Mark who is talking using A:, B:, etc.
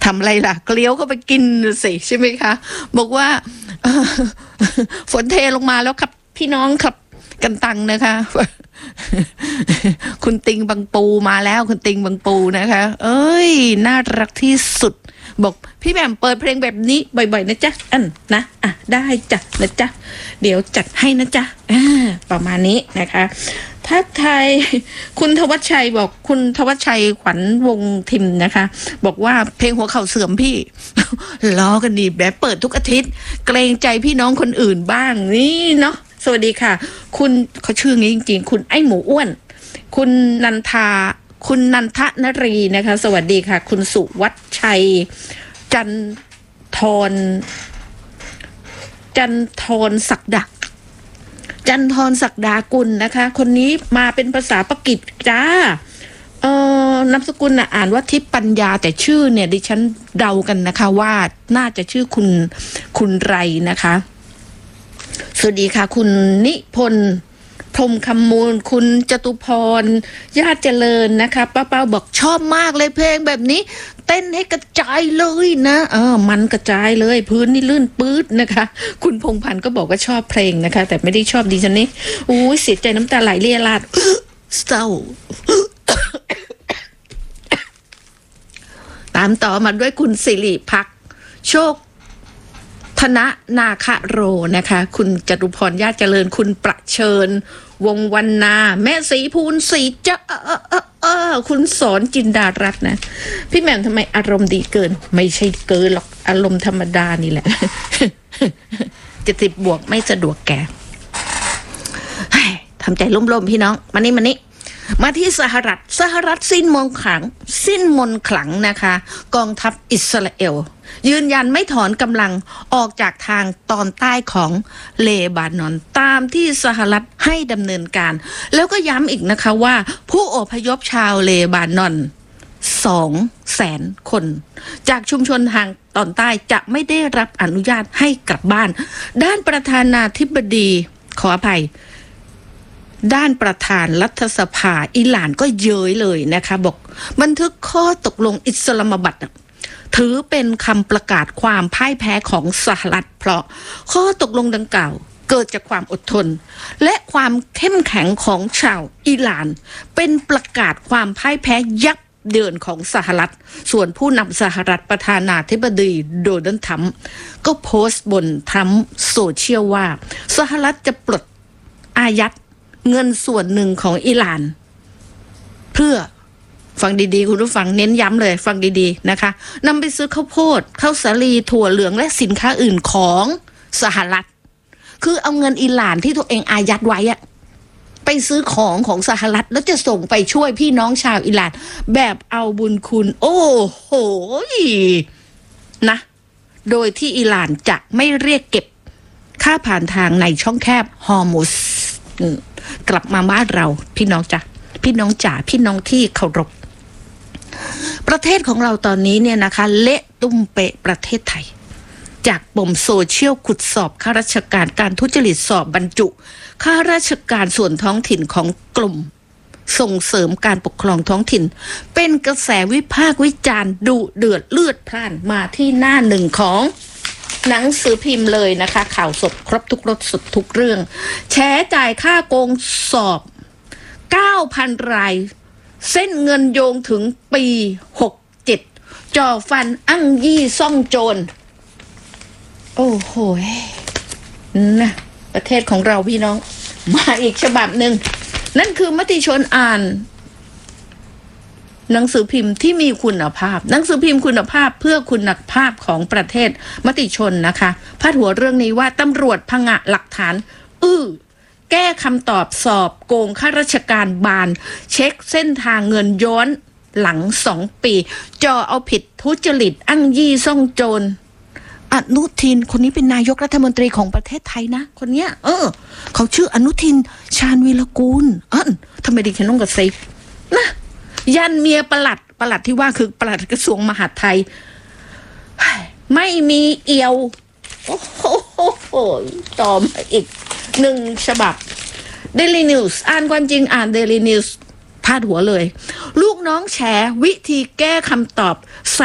A: ทำอะไรล่ะเกลียวก็ไปกินสิใช่ไหมคะบอกว่าฝนเทลงมาแล้วครับพี่น้องครับกันตังนะคะคุณติงบางปูมาแล้วคุณติงบางปูนะคะเอ้ยน่ารักที่สุดบอกพี่แหม่มเปิดเพลงแบบนี้บ่อยๆนะจ๊ะนะได้จ้ะนะจ๊ะเดี๋ยวจัดให้นะจ๊ะประมาณนี้นะคะทักทายคุณธวัชชัยบอกคุณธวัชชัยขวัญวงทิมนะคะบอกว่าเพลงหัวเข่าเสื่อมพี่ ล้อกันดีแบบเปิดทุกอาทิตย์เกรงใจพี่น้องคนอื่นบ้างนี่เนาะสวัสดีค่ะคุณเขาชื่องี้จริงๆคุณไอ้หมูอ้วนคุณนันทนรีนะคะสวัสดีค่ะคุณสุวัชชัยจันทรศักดากุลนะคะคนนี้มาเป็นภาษาปากีสจ้านามสกุลอ่านว่าทิพย์ปัญญาแต่ชื่อเนี่ยดิฉันเดากันนะคะว่าน่าจะชื่อคุณไรนะคะสวัสดีค่ะคุณนิพนธ์พรหมคำมูลคุณจตุพรญาติเจริญนะคะป้าบอกชอบมากเลยเพลงแบบนี้เต้นให้กระจายเลยนะมันกระจายเลยพื้นนี่ลื่นปื๊ดนะคะคุณพงพันธ์ก็บอกว่าชอบเพลงนะคะแต่ไม่ได้ชอบดิฉันนี่เสียใจน้ำตาไหลเลียราดเศร้า ตามต่อมาด้วยคุณสิริพักโชคธนนาคโรนะคะคุณจตุพรญาติเจริญคุณประเชิญวงวรรณาแม่สีภูลศรีเจ้าคุณสอนจินดารัตน์นะพี่แหม่มทำไมอารมณ์ดีเกินไม่ใช่เกินหรอกอารมณ์ธรรมดานี่แหละ 70 บวกไม่สะดวกแกทำใจล่มๆพี่น้องมานี่มาที่สหรัฐสิ้นมนต์ขลังนะคะกองทัพอิสราเอลยืนยันไม่ถอนกำลังออกจากทางตอนใต้ของเลบานอนตามที่สหรัฐให้ดำเนินการแล้วก็ย้ำอีกนะคะว่าผู้อพยพชาวเลบานอน 200,000 คนจากชุมชนทางตอนใต้จะไม่ได้รับอนุญาตให้กลับบ้านด้านประธานาธิบดีขออภัยด้านประธานรัฐสภาอิหร่านก็เย้ยเลยนะคะบอกบันทึกข้อตกลงอิสลามบัดถือเป็นคำประกาศความพ่ายแพ้ของสหรัฐเพราะข้อตกลงดังกล่าวเกิดจากความอดทนและความเข้มแข็งของชาวอิหร่านเป็นประกาศความพ่ายแพ้ยับเยินของสหรัฐส่วนผู้นำสหรัฐประธานาธิบดีโดนัลด์ทรัมป์ก็โพสต์บนทรัมป์โซเชียลว่าสหรัฐจะปลดอายัดเงินส่วนหนึ่งของอิหร่านเพื่อฟังดีๆคุณผู้ฟังเน้นย้ำเลยฟังดีๆนะคะนำไปซื้อข้าวโพดข้าวสาลีถั่วเหลืองและสินค้าอื่นของสหรัฐคือเอาเงินอิหร่านที่ตัวเองอายัดไว้อะไปซื้อของสหรัฐแล้วจะส่งไปช่วยพี่น้องชาวอิหร่านแบบเอาบุญคุณโอ้โหนะโดยที่อิหร่านจะไม่เรียกเก็บค่าผ่านทางในช่องแคบฮอร์มุซกลับมาบ้านเราพี่น้องจ๋าพี่น้องที่เคารพประเทศของเราตอนนี้เนี่ยนะคะเละตุ้มเปะประเทศไทยจากปมโซเชียลขุดสอบข้าราชการการทุจริตสอบบรรจุข้าราชการส่วนท้องถิ่นของกลุ่มส่งเสริมการปกครองท้องถิ่นเป็นกระแสวิพากษ์วิจารณ์ดุเดือดเลือดพล่านมาที่หน้าหนึ่งของหนังสือพิมพ์เลยนะคะข่าวสดครบทุกรสสุดทุกเรื่องแฉจ่ายค่าโกงสอบ 9,000 รายเส้นเงินโยงถึงปี67จ่อฟันอั้งยี่ซ่องโจรโอ้โหนะประเทศของเราพี่น้องมาอีกฉบับหนึ่งนั่นคือมติชนอ่านหนังสือพิมพ์ที่มีคุณภาพหนังสือพิมพ์คุณภาพเพื่อคุณภาพของประเทศมติชนนะคะพาดหัวเรื่องนี้ว่าตำรวจผงะหลักฐานแก้คำตอบสอบโกงข้าราชการบานเช็คเส้นทางเงินย้อนหลัง2 ปีจ่อเอาผิดทุจริตอ้างยี่ซ่องโจรอนุทินคนนี้เป็นนายกรัฐมนตรีของประเทศไทยนะคนเนี้ยเขาชื่ออนุทินชาญวีรกูลทำไมดิฉันต้องกระซิบนะยันเมียประหลัดที่ว่าคือประหลัดกระทรวงมหาดไทยไม่มีเอียวโอ้โหต่อมาอีก1 ฉบับ Daily News อ่านความจริงอ่าน Daily News พาดหัวเลยลูกน้องแฉวิธีแก้คำตอบ